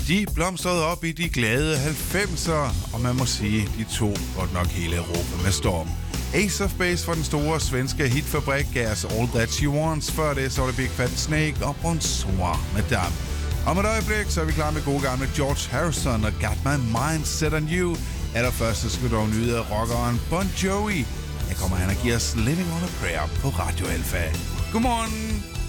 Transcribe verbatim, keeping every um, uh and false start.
De blomstrede op i de glade halvfemser, og man må sige, de tog godt nok hele Europa med storm. Ace of Base fra den store svenske hitfabrik gav os All That She Wants. Før det så var det Big Fat Snake og Bonsoir Madame. Om et øjeblik, så er vi klar med gode gamle George Harrison og Got My Mind Set On You. Allerførst så skal du dog nyde af rockeren Bon Jovi. Her kommer han og giver os Living On A Prayer på Radio Alpha. Godmorgen!